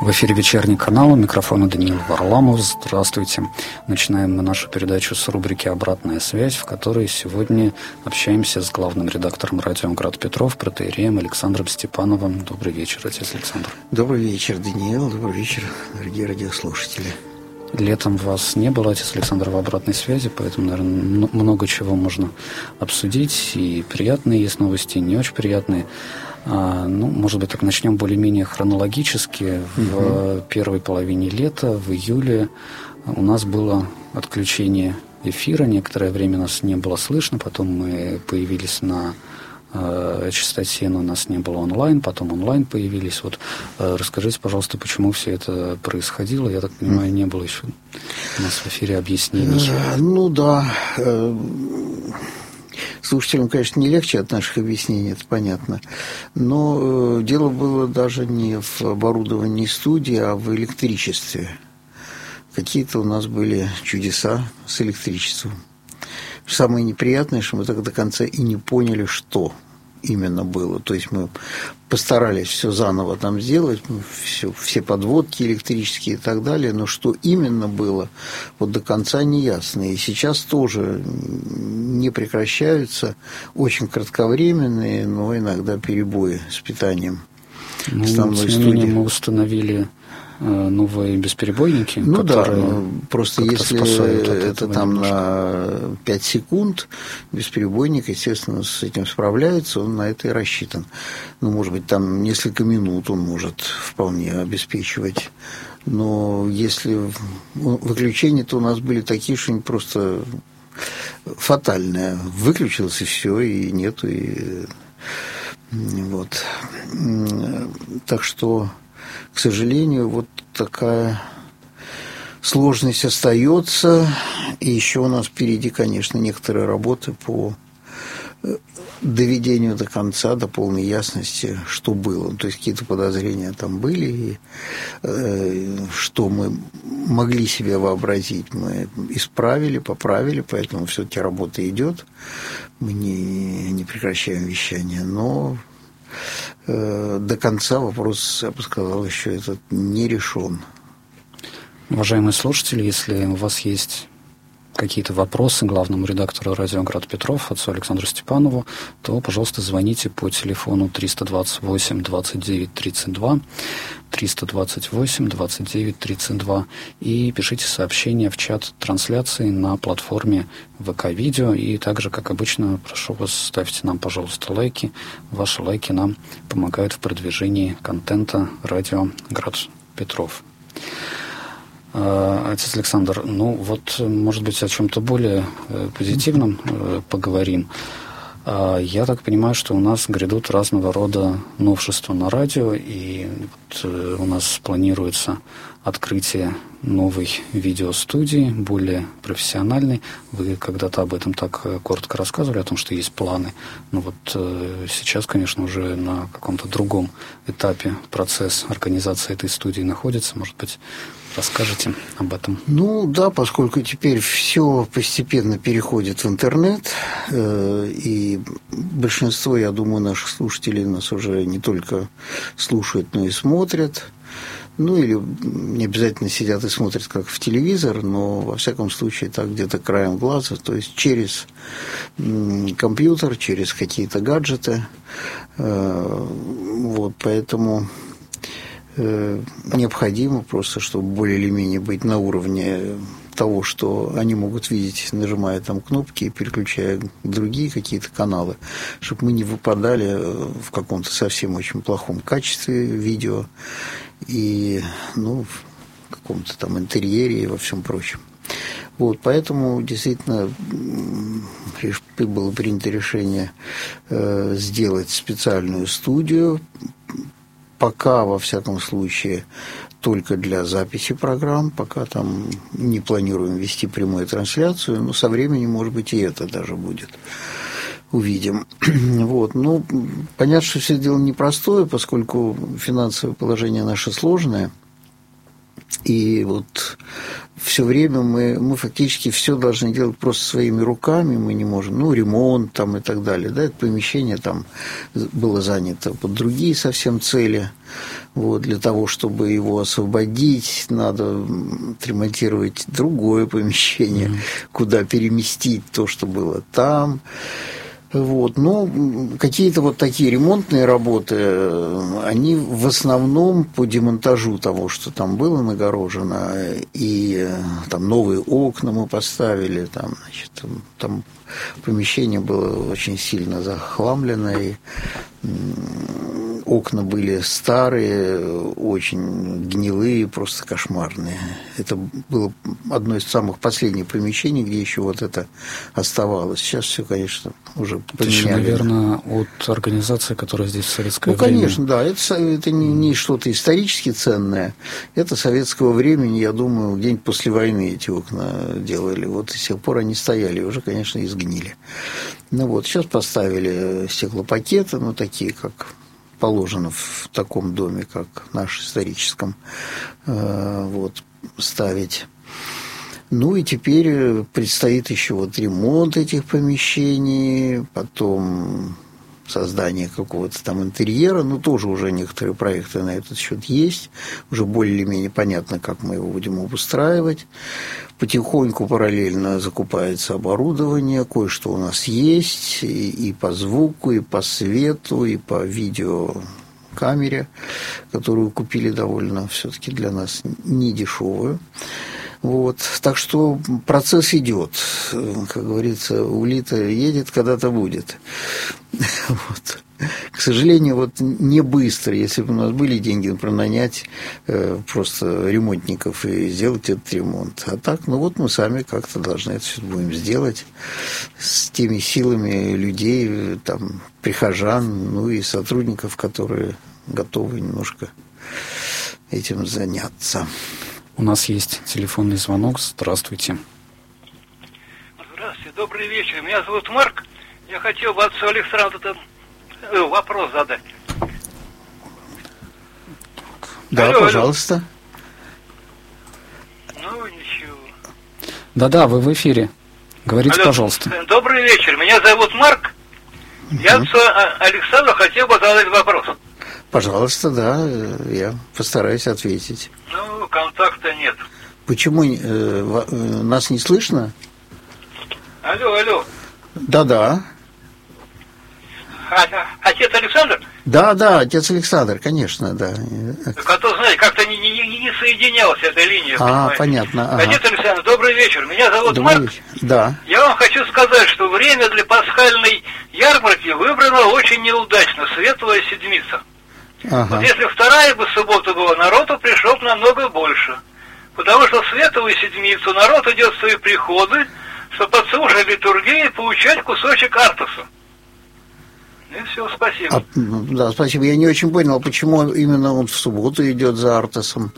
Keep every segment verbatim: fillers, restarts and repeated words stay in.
В эфире «Вечерний канал», у микрофона Даниил Варламов. Здравствуйте. Начинаем мы нашу передачу с рубрики «Обратная связь», в которой сегодня общаемся с главным редактором радио «Град Петров», протоиереем Александром Степановым. Добрый вечер, отец Александр. Добрый вечер, Даниил. Добрый вечер, дорогие радиослушатели. Летом вас не было, отец Александр, в обратной связи, поэтому, наверное, много чего можно обсудить. И приятные есть новости, и не очень приятные. А, ну, может быть, так начнем более-менее хронологически. В угу. первой половине лета, в июле, у нас было отключение эфира. Некоторое время нас не было слышно, потом мы появились на э, частоте, но нас не было онлайн, потом онлайн появились. Вот э, расскажите, пожалуйста, почему все это происходило? Я так понимаю, не было еще у нас в эфире объяснений. Ну да. Слушателям, конечно, не легче от наших объяснений, это понятно. Но дело было даже не в оборудовании студии, а в электричестве. Какие-то у нас были чудеса с электричеством. Самое неприятное, что мы так до конца и не поняли, что именно было. То есть мы постарались все заново там сделать, все, все подводки электрические и так далее, но что именно было, вот до конца не ясно. И сейчас тоже не прекращаются очень кратковременные, но иногда перебои с питанием. Ну, тем не менее, мы установили новые бесперебойники, ну которые да, просто если это там немножко на пять секунд, бесперебойник, естественно, с этим справляется, он на это и рассчитан. Ну, может быть, там несколько минут он может вполне обеспечивать. Но если выключения-то у нас были такие, что они просто фатальные. Выключился, и все, и нету, и вот. Так что, к сожалению, вот такая сложность остается. И еще у нас впереди, конечно, некоторые работы по доведению до конца, до полной ясности, что было. То есть какие-то подозрения там были, и э, что мы могли себе вообразить, мы исправили, поправили, поэтому все-таки работа идет. Мы не, не прекращаем вещание, но до конца вопрос, я бы сказал, еще этот не решен. Уважаемые слушатели, если у вас есть какие-то вопросы главному редактору радио «Град Петров», отцу Александру Степанову, то, пожалуйста, звоните по телефону триста двадцать восемь двадцать девять тридцать два, триста двадцать восемь двадцать девять тридцать два, и пишите сообщения в чат трансляции на платформе ВК-видео. И также, как обычно, прошу вас, ставьте нам, пожалуйста, лайки. Ваши лайки нам помогают в продвижении контента радио «Град Петров». Отец Александр, ну вот, может быть, о чем-то более позитивном поговорим. Я так понимаю, что у нас грядут разного рода новшества на радио, и вот у нас планируется открытие новой видеостудии, более профессиональной. Вы когда-то об этом так коротко рассказывали, о том, что есть планы. Но вот сейчас, конечно, уже на каком-то другом этапе процесс организации этой студии находится. Может быть, расскажете об этом? Ну да, поскольку теперь все постепенно переходит в интернет, и большинство, я думаю, наших слушателей нас уже не только слушают, но и смотрят. Ну, или не обязательно сидят и смотрят, как в телевизор, но, во всяком случае, так где-то краем глаза, то есть через компьютер, через какие-то гаджеты. Вот, поэтому необходимо просто, чтобы более или менее быть на уровне того, что они могут видеть, нажимая там кнопки и переключая другие какие-то каналы, чтобы мы не выпадали в каком-то совсем очень плохом качестве видео и, ну, в каком-то там интерьере и во всем прочем. Вот, поэтому действительно было принято решение э, сделать специальную студию, пока, во всяком случае, только для записи программ, пока там не планируем вести прямую трансляцию, но со временем, может быть, и это даже будет. Увидим. Вот. Ну, понятно, что все дело непростое, поскольку финансовое положение наше сложное. И вот все время мы, мы фактически все должны делать просто своими руками, мы не можем, ну, ремонт там и так далее, да, это помещение там было занято под другие совсем цели, Вот, для того, чтобы его освободить, надо отремонтировать другое помещение, mm-hmm. куда переместить то, что было там. Вот. Но какие-то вот такие ремонтные работы, они в основном по демонтажу того, что там было нагорожено, и там новые окна мы поставили, там, значит, там, там помещение было очень сильно захламлено, и окна были старые, очень гнилые, просто кошмарные. Это было одно из самых последних помещений, где еще вот это оставалось. Сейчас все, конечно, уже поменяли. Это еще, наверное, от организации, которая здесь в советское ну, время... Ну, конечно, да. Это, это не, не что-то исторически ценное. Это советского времени, я думаю, где-нибудь после войны эти окна делали. Вот с тех пор они стояли, уже, конечно, изгнили. Ну вот, сейчас поставили стеклопакеты, ну, такие, как... положено в таком доме, как наш историческом, вот, ставить. Ну и теперь предстоит еще вот ремонт этих помещений, потом создание какого-то там интерьера, ну тоже уже некоторые проекты на этот счет есть, уже более-менее понятно, как мы его будем обустраивать. Потихоньку параллельно закупается оборудование, кое-что у нас есть и, и по звуку, и по свету, и по видеокамере, которую купили довольно все-таки для нас недешевую. Вот. Так что процесс идет. Как говорится, улита едет, когда-то будет. Вот. К сожалению, вот не быстро. Если бы у нас были деньги, например, нанять э, просто ремонтников и сделать этот ремонт. А так, ну вот мы сами как-то должны это все будем сделать с теми силами людей, там, прихожан, ну и сотрудников, которые готовы немножко этим заняться. У нас есть телефонный звонок. Здравствуйте. Здравствуйте, добрый вечер. Меня зовут Марк. Я хотел бы отцу Александру э, вопрос задать. Да, алло, пожалуйста. Алло. Ну, ничего. Да-да, вы в эфире. Говорите, алло, пожалуйста. Добрый вечер. Меня зовут Марк. Угу. Я отцу Александру хотел бы задать вопрос. Пожалуйста, да, я постараюсь ответить. Ну, контакта нет. Почему э, нас не слышно? Алло, алло. Да-да. А, отец Александр? Да, да, отец Александр, конечно, да. Так, а то, знаете, как-то не, не, не соединялась эта линия. А, понимаете? понятно. Ага. Отец Александр, добрый вечер. Меня зовут добрый Марк. Вечер. Да. Я вам хочу сказать, что время для пасхальной ярмарки выбрано очень неудачно. Светлая седмица. Ага. Вот если вторая бы суббота была, народу пришло бы намного больше. Потому что в Светлую Седмицу народ идет в свои приходы, чтобы подслушать литургию и получать кусочек артаса. И все, спасибо. А, да, спасибо. Я не очень понял, почему именно он в субботу идет за артасом.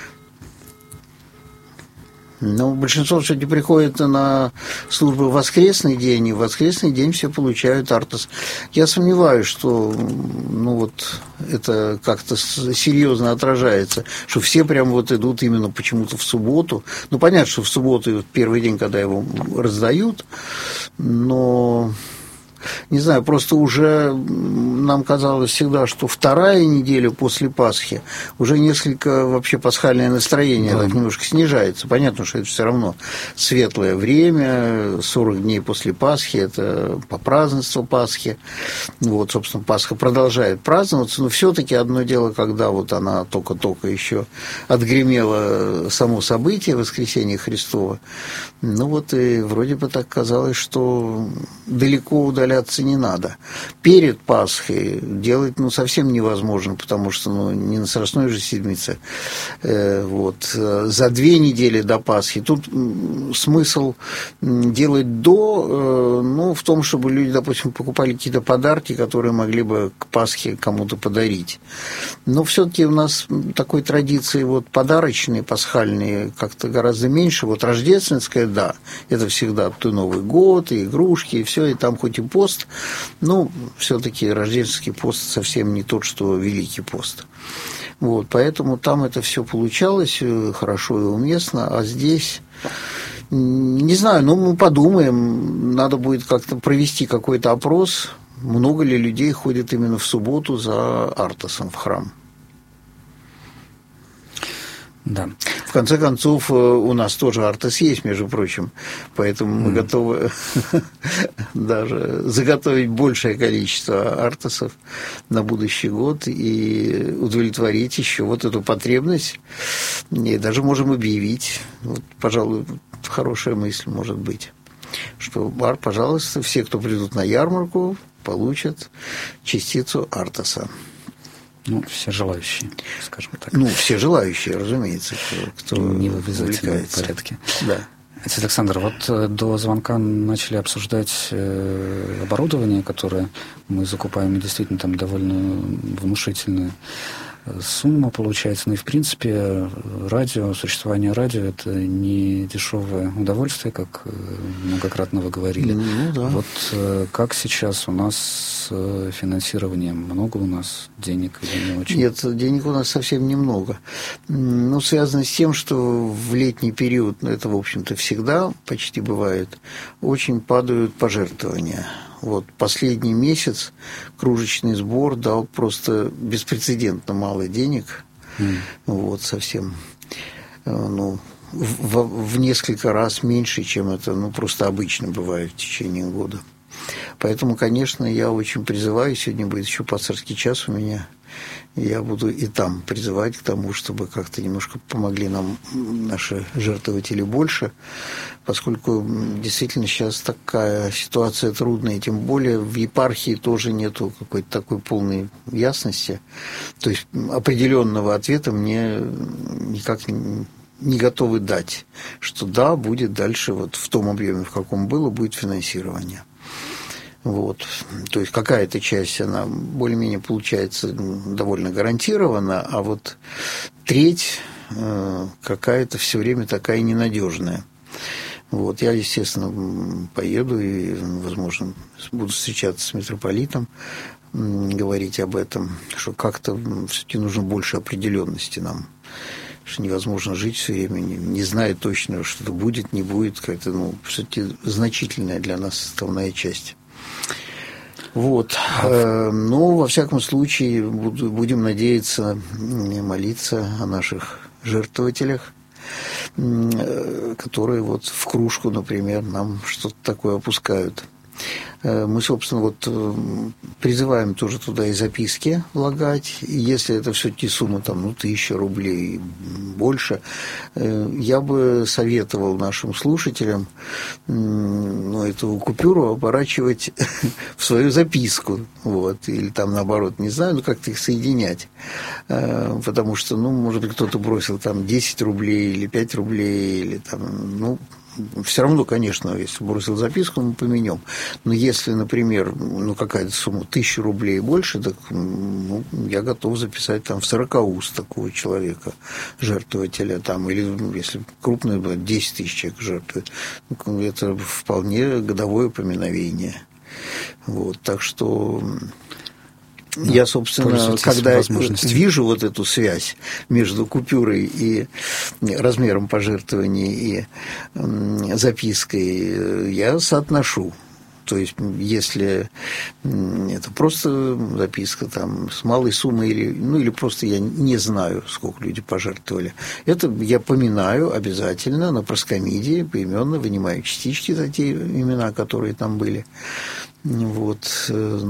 Ну, большинство все-таки приходит на службу в воскресный день, и в воскресный день все получают артас. Я сомневаюсь, что ну, вот, это как-то серьезно отражается, что все прям вот идут именно почему-то в субботу. Ну, понятно, что в субботу первый день, когда его раздают, но... Не знаю, просто уже нам казалось всегда, что вторая неделя после Пасхи уже несколько вообще пасхальное настроение да. так немножко снижается. Понятно, что это все равно светлое время, сорок дней после Пасхи, это по празднеству Пасхи. Вот, собственно, Пасха продолжает праздноваться, но все-таки одно дело, когда вот она только-только еще отгремела само событие Воскресения Христова. Ну вот и вроде бы так казалось, что далеко удаляться не надо. Перед Пасхой делать ну, совсем невозможно, потому что ну, не на Страстной же Седмице. Э, вот. За две недели до Пасхи. Тут смысл делать до, э, ну, в том, чтобы люди, допустим, покупали какие-то подарки, которые могли бы к Пасхе кому-то подарить. Но все-таки у нас такой традиции вот, подарочные, пасхальные как-то гораздо меньше. Вот рождественская, да, это всегда то Новый год, и игрушки, и все, и там хоть и пост, но все-таки рождественский пост совсем не тот, что Великий пост. Вот, поэтому там это все получалось хорошо и уместно, а здесь, не знаю, ну мы подумаем, надо будет как-то провести какой-то опрос, много ли людей ходит именно в субботу за артасом в храм. Да. В конце концов, у нас тоже Артес есть, между прочим, поэтому мы mm. готовы даже заготовить большее количество Артесов на будущий год и удовлетворить еще вот эту потребность. И даже можем объявить, вот, пожалуй, хорошая мысль может быть, что, пожалуйста, все, кто придут на ярмарку, получат частицу Артеса. Ну, все желающие, скажем так. Ну, все желающие, разумеется, кто, кто не в обязательном увлекается. порядке. Да. Отец Александр, вот до звонка начали обсуждать оборудование, которое мы закупаем, и действительно там довольно внушительная сумма получается. Ну и, в принципе, радио, существование радио – это не дешевое удовольствие, как многократно вы говорили. Ну, да. Вот как сейчас у нас с финансированием? Много у нас денег или не очень? Нет, денег у нас совсем немного. Ну, связано с тем, что в летний период, ну, это, в общем-то, всегда почти бывает, очень падают пожертвования. Вот последний месяц кружечный сбор дал просто беспрецедентно мало денег, mm. вот совсем, ну, в, в несколько раз меньше, чем это, ну, просто обычно бывает в течение года. Поэтому, конечно, я очень призываю, сегодня будет еще пасторский час у меня, я буду и там призывать к тому, чтобы как-то немножко помогли нам наши жертвователи больше, поскольку действительно сейчас такая ситуация трудная, и тем более в епархии тоже нету какой-то такой полной ясности, то есть определенного ответа мне никак не, не готовы дать, что да, будет дальше вот в том объеме, в каком было, будет финансирование. Вот. То есть какая-то часть, она более-менее получается довольно гарантированно, а вот треть э, какая-то все время такая ненадежная. Вот. Я, естественно, поеду и, возможно, буду встречаться с митрополитом, говорить об этом, что как-то все-таки нужно больше определенности нам. Что невозможно жить все время, не, не зная точно, что это будет, не будет, какая-то, ну, все-таки значительная для нас составная часть. Вот. Но, во всяком случае, будем надеяться, молиться о наших жертвователях, которые вот в кружку, например, нам что-то такое опускают. Мы, собственно, вот призываем тоже туда и записки влагать. И если это все-таки сумма, там, ну, тысяча рублей, больше, я бы советовал нашим слушателям, ну, эту купюру оборачивать в свою записку. Вот, или там, наоборот, не знаю, ну, как-то их соединять. Потому что, ну, может быть, кто-то бросил там десять рублей или пять рублей, или там, ну, все равно, конечно, если бросил записку, мы поменем. Но если, например, ну, какая-то сумма, тысяча рублей больше, так, ну, я готов записать там в сорокауст такого человека, жертвователя, там, или если крупный, десять тысяч человек жертвует. Это вполне годовое поминовение. Вот, так что... Да, я, собственно, когда вижу вот эту связь между купюрой и размером пожертвований и запиской, я соотношу. То есть, если это просто записка там, с малой суммой, или, ну, или просто я не знаю, сколько люди пожертвовали, это я поминаю обязательно на проскомидии, поименно вынимаю частички, такие имена, которые там были. Вот.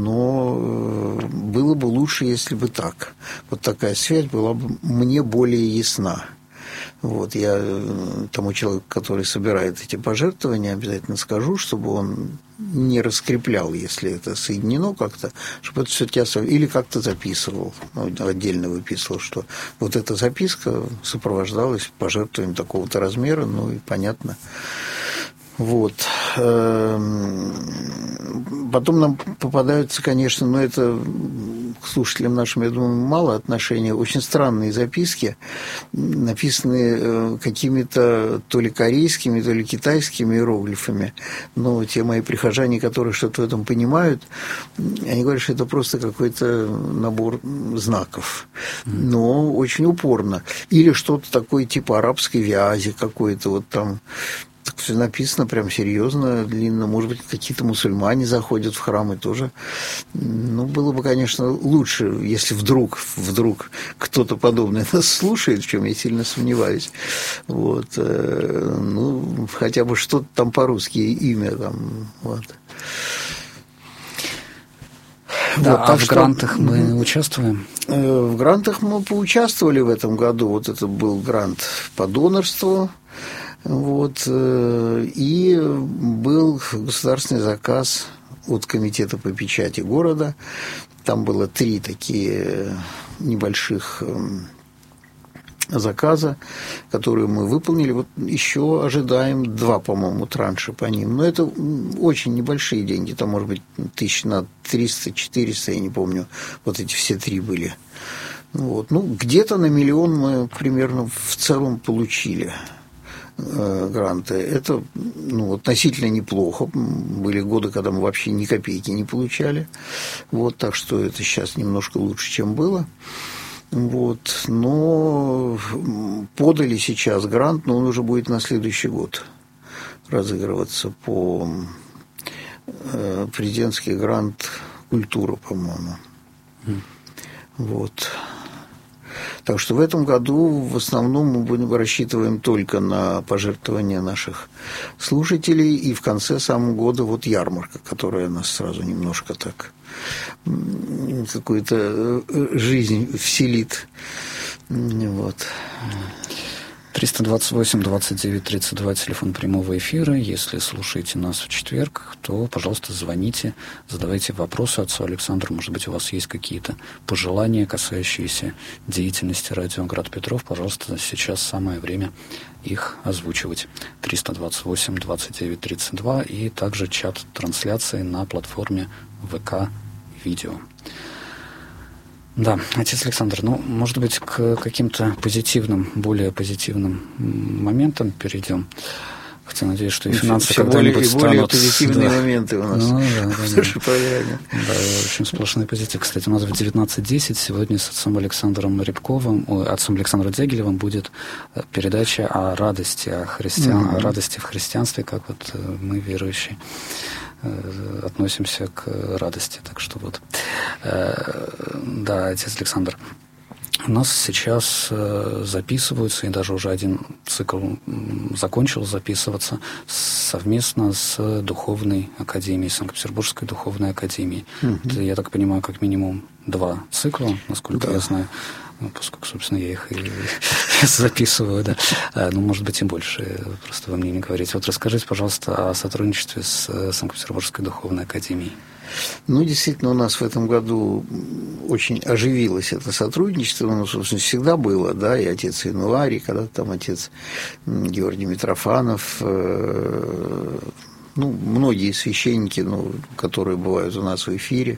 Но было бы лучше, если бы так. Вот такая связь была бы мне более ясна. Вот. Я тому человеку, который собирает эти пожертвования, обязательно скажу, чтобы он не раскреплял, если это соединено как-то, чтобы это все-таки оставил, или как-то записывал, ну, отдельно выписывал, что вот эта записка сопровождалась пожертвованием такого-то размера, ну и понятно. Вот. Потом нам попадаются, конечно, но это к слушателям нашим, я думаю, мало отношения, очень странные записки, написанные какими-то то ли корейскими, то ли китайскими иероглифами. Но те мои прихожане, которые что-то в этом понимают, они говорят, что это просто какой-то набор знаков, но очень упорно. Или что-то такое типа арабской вязи какой-то вот там. все написано прям серьезно, длинно. Может быть, какие-то мусульмане заходят в храмы тоже. Ну, было бы, конечно, лучше, если вдруг, вдруг кто-то подобное нас слушает, в чем я сильно сомневаюсь. Вот. Ну, хотя бы что-то там по-русски, имя там, вот. Да, вот, а в что, грантах мы mm-hmm. участвуем? В грантах мы поучаствовали в этом году. Вот это был грант по донорству. Вот, и был государственный заказ от комитета по печати города. Там было три такие небольших заказа, которые мы выполнили. Вот еще ожидаем два, по-моему, транша по ним. Но это очень небольшие деньги. Там, может быть, тысяч на триста-четыреста, я не помню. Вот эти все три были. Вот. Ну, где-то на миллион мы примерно в целом получили э, гранты. Это, ну, относительно неплохо. Были годы, когда мы вообще ни копейки не получали. Вот, так что это сейчас немножко лучше, чем было. Вот, но подали сейчас грант, но он уже будет на следующий год разыгрываться по э, президентский грант «Культура», по-моему. Mm. Вот. Так что в этом году в основном мы будем, рассчитываем только на пожертвования наших слушателей, и в конце самого года вот ярмарка, которая нас сразу немножко так какую-то жизнь вселит. Вот. триста двадцать восемь двадцать девять тридцать два, телефон прямого эфира. Если слушаете нас в четверг, то, пожалуйста, звоните, задавайте вопросы отцу Александру. Может быть, у вас есть какие-то пожелания, касающиеся деятельности радио «Град Петров». Пожалуйста, сейчас самое время их озвучивать. триста двадцать восемь двадцать девять тридцать два и также чат трансляции на платформе ВК Видео. Да, отец Александр, ну, может быть, к каким-то позитивным, более позитивным моментам перейдем. Хотя надеюсь, что и финансы все когда-нибудь более, станут... более позитивные да. моменты у нас. Ну, да, да, в нашей программе. Да, очень сплошной позитив. Кстати, у нас в девятнадцать десять сегодня с отцом Александром Рябковым, ой, отцом Александром Дягилевым будет передача о радости, о, христиан, mm-hmm. о радости в христианстве, как вот мы, верующие, относимся к радости. Так что вот, да, отец Александр, у нас сейчас записываются, и даже уже один цикл закончил записываться совместно с Духовной Академией, Санкт-Петербургской Духовной Академией. Mm-hmm. Это, я так понимаю, как минимум два цикла, насколько да. я знаю. Поскольку, собственно, я их и записываю, да. Ну, может быть, и больше, просто вы мне не говорите. Вот расскажите, пожалуйста, о сотрудничестве с Санкт-Петербургской Духовной Академией. Ну, действительно, у нас в этом году очень оживилось это сотрудничество. Оно, собственно, всегда было, да, и отец Януарий, когда там отец Георгий Митрофанов, ну, многие священники, ну, которые бывают у нас в эфире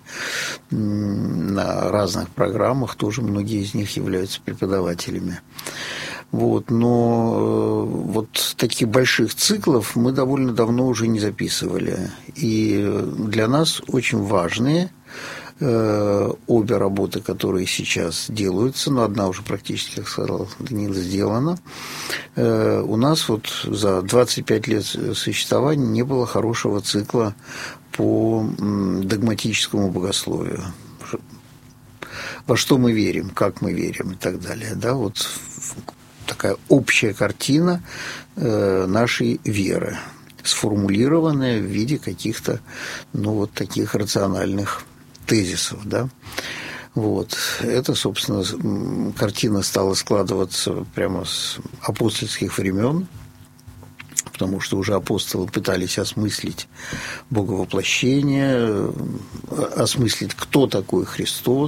на разных программах, тоже многие из них являются преподавателями. Вот, но вот таких больших циклов мы довольно давно уже не записывали. И для нас очень важные обе работы, которые сейчас делаются, но одна уже практически, как сказал Даниил, сделана. У нас вот за двадцать пять лет существования не было хорошего цикла по догматическому богословию. Во что мы верим, как мы верим и так далее. Да, вот такая общая картина нашей веры, сформулированная в виде каких-то, ну, вот таких рациональных тезисов, да. Вот. Это, собственно, картина стала складываться прямо с апостольских времен, потому что уже апостолы пытались осмыслить боговоплощение, осмыслить, кто такой Христос,